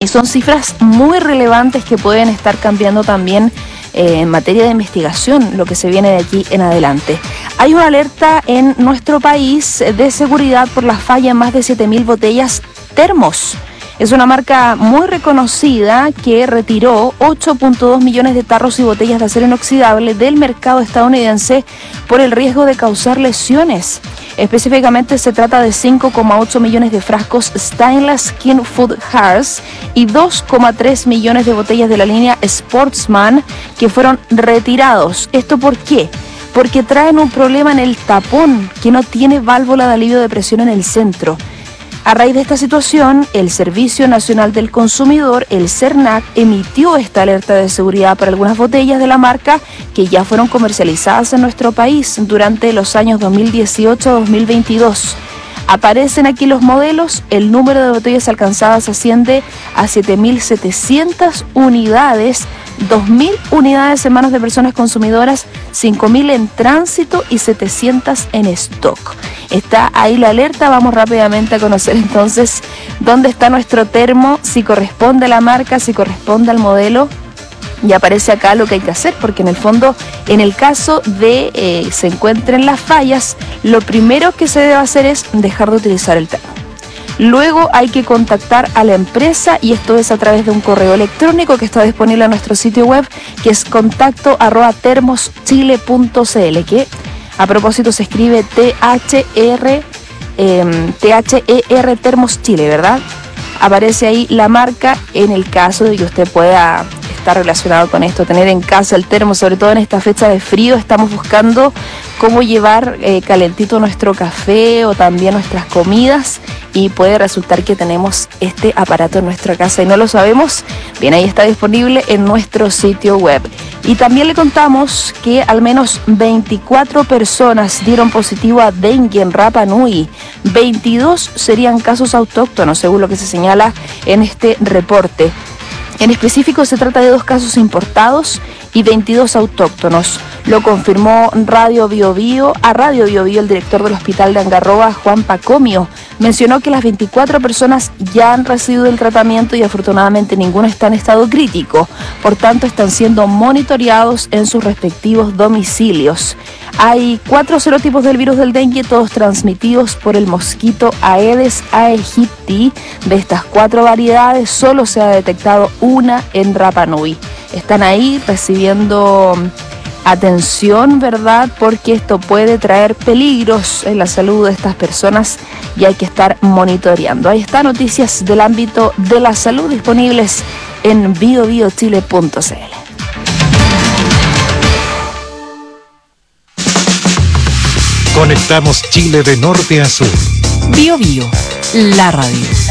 son cifras muy relevantes que pueden estar cambiando también en materia de investigación lo que se viene de aquí en adelante. Hay una alerta en nuestro país de seguridad por la falla en más de 7.000 botellas Termos. Es una marca muy reconocida que retiró 8.2 millones de tarros y botellas de acero inoxidable del mercado estadounidense por el riesgo de causar lesiones. Específicamente se trata de 5,8 millones de frascos Stainless Skin Food Jars y 2,3 millones de botellas de la línea Sportsman que fueron retirados. ¿Esto por qué? Porque traen un problema en el tapón que no tiene válvula de alivio de presión en el centro. A raíz de esta situación, el Servicio Nacional del Consumidor, el SERNAC, emitió esta alerta de seguridad para algunas botellas de la marca que ya fueron comercializadas en nuestro país durante los años 2018-2022. Aparecen aquí los modelos, el número de botellas alcanzadas asciende a 7.700 unidades, 2.000 unidades en manos de personas consumidoras, 5.000 en tránsito y 700 en stock. Está ahí la alerta, vamos rápidamente a conocer entonces dónde está nuestro termo, si corresponde a la marca, si corresponde al modelo. Y aparece acá lo que hay que hacer, porque en el fondo, en el caso de se encuentren las fallas, lo primero que se debe hacer es dejar de utilizar el termo. Luego hay que contactar a la empresa y esto es a través de un correo electrónico que está disponible en nuestro sitio web, que es contacto@termoschile.cl, que a propósito se escribe THER Termos Chile, ¿verdad? Aparece ahí la marca en el caso de que usted pueda estar relacionado con esto, tener en casa el termo, sobre todo en esta fecha de frío. Estamos buscando cómo llevar calentito nuestro café o también nuestras comidas y puede resultar que tenemos este aparato en nuestra casa y no lo sabemos. Bien, ahí está disponible en nuestro sitio web. Y también le contamos que al menos 24 personas dieron positivo a dengue en Rapa Nui. 22 serían casos autóctonos, según lo que se señala en este reporte. En específico se trata de 2 casos importados y 22 autóctonos. Lo confirmó Radio Biobío el director del Hospital de Angarroa, Juan Pacomio. Mencionó que las 24 personas ya han recibido el tratamiento y afortunadamente ninguno está en estado crítico. Por tanto, están siendo monitoreados en sus respectivos domicilios. Hay 4 serotipos del virus del dengue, todos transmitidos por el mosquito Aedes aegypti. De estas 4 variedades, solo se ha detectado una en Rapa Nui. Están ahí recibiendo atención, ¿verdad? Porque esto puede traer peligros en la salud de estas personas y hay que estar monitoreando. Ahí está, noticias del ámbito de la salud disponibles en biobiochile.cl. Conectamos Chile de norte a sur. Bio Bio, la radio.